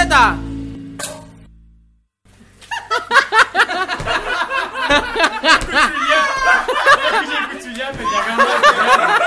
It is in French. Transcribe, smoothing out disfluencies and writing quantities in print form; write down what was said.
Cuchilleta. J'ai Couturier, mais il y a vraiment...